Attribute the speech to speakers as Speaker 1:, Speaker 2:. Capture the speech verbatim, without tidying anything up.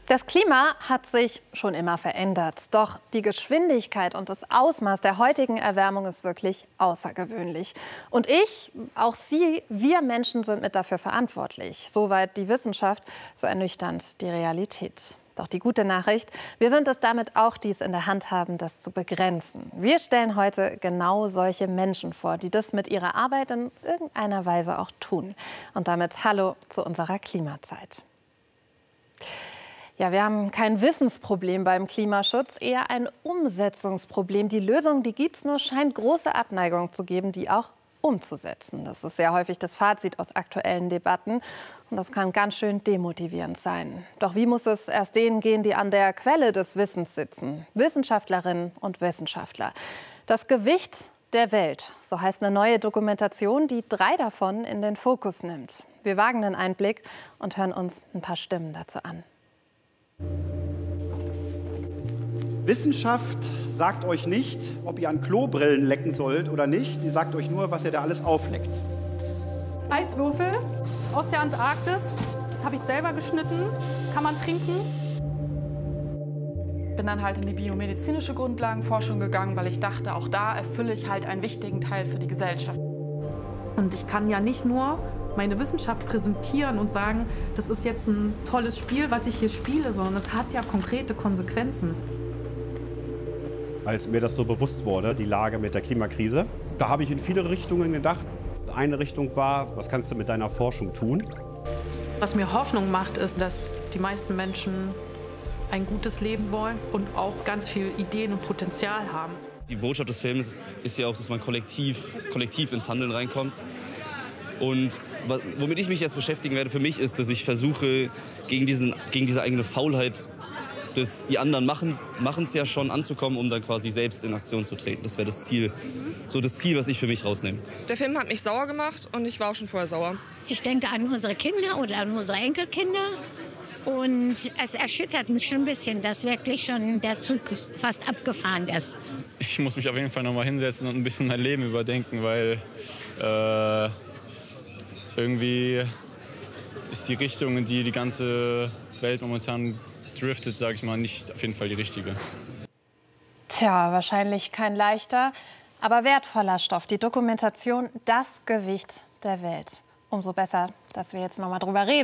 Speaker 1: Das Klima hat sich schon immer verändert. Doch die Geschwindigkeit und das Ausmaß der heutigen Erwärmung ist wirklich außergewöhnlich. Und ich, auch Sie, wir Menschen sind mit dafür verantwortlich. Soweit die Wissenschaft, so ernüchternd die Realität. Doch die gute Nachricht, wir sind es damit auch, die es in der Hand haben, das zu begrenzen. Wir stellen heute genau solche Menschen vor, die das mit ihrer Arbeit in irgendeiner Weise auch tun. Und damit hallo zu unserer Klimazeit. Ja, wir haben kein Wissensproblem beim Klimaschutz, eher ein Umsetzungsproblem. Die Lösung, die gibt es, nur scheint große Abneigung zu geben, die auch umzusetzen. Das ist sehr häufig das Fazit aus aktuellen Debatten. Und das kann ganz schön demotivierend sein. Doch wie muss es erst denen gehen, die an der Quelle des Wissens sitzen? Wissenschaftlerinnen und Wissenschaftler. Das Gewicht der Welt, so heißt eine neue Dokumentation, die drei davon in den Fokus nimmt. Wir wagen den Einblick und hören uns ein paar Stimmen dazu an.
Speaker 2: Wissenschaft sagt euch nicht, ob ihr an Klobrillen lecken sollt oder nicht. Sie sagt euch nur, was ihr da alles aufleckt.
Speaker 3: Eiswürfel aus der Antarktis. Das habe ich selber geschnitten. Kann man trinken. Bin dann halt in die biomedizinische Grundlagenforschung gegangen, weil ich dachte, auch da erfülle ich halt einen wichtigen Teil für die Gesellschaft.
Speaker 4: Und ich kann ja nicht nur meine Wissenschaft präsentieren und sagen, das ist jetzt ein tolles Spiel, was ich hier spiele, sondern es hat ja konkrete Konsequenzen.
Speaker 5: Als mir das so bewusst wurde, die Lage mit der Klimakrise, da habe ich in viele Richtungen gedacht. Eine Richtung war, was kannst du mit deiner Forschung tun?
Speaker 4: Was mir Hoffnung macht, ist, dass die meisten Menschen ein gutes Leben wollen und auch ganz viel Ideen und Potenzial haben.
Speaker 6: Die Botschaft des Films ist, ist ja auch, dass man kollektiv, kollektiv ins Handeln reinkommt. Und womit ich mich jetzt beschäftigen werde für mich ist, dass ich versuche, gegen, diesen, gegen diese eigene Faulheit, dass die anderen machen es ja schon, anzukommen, um dann quasi selbst in Aktion zu treten. Das wäre das Ziel, so das Ziel, was ich für mich rausnehme.
Speaker 7: Der Film hat mich sauer gemacht und ich war auch schon vorher sauer.
Speaker 8: Ich denke an unsere Kinder oder an unsere Enkelkinder. Und es erschüttert mich schon ein bisschen, dass wirklich schon der Zug fast abgefahren ist.
Speaker 9: Ich muss mich auf jeden Fall noch mal hinsetzen und ein bisschen mein Leben überdenken, weil äh, irgendwie ist die Richtung, in die die ganze Welt momentan driftet, sage ich mal, nicht auf jeden Fall die richtige.
Speaker 1: Tja, wahrscheinlich kein leichter, aber wertvoller Stoff. Die Dokumentation Das Gewicht der Welt. Umso besser, dass wir jetzt noch mal drüber reden.